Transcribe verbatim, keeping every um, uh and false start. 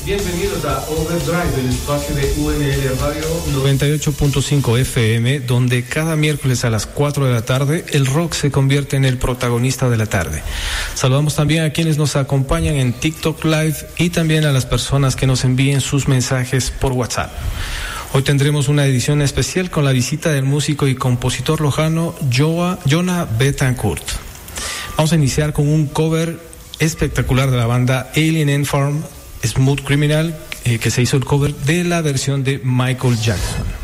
Bienvenidos a Overdrive, el espacio de U N L Radio noventa y ocho punto cinco F M, donde cada miércoles a las cuatro de la tarde el rock se convierte en el protagonista de la tarde. Saludamos también a quienes nos acompañan en TikTok Live y también a las personas que nos envíen sus mensajes por WhatsApp. Hoy tendremos una edición especial con la visita del músico y compositor lojano Joa, Jonah Betancourt. Vamos a iniciar con un cover espectacular de la banda Alien Ant Farm, Smooth Criminal, eh, que se hizo el cover de la versión de Michael Jackson.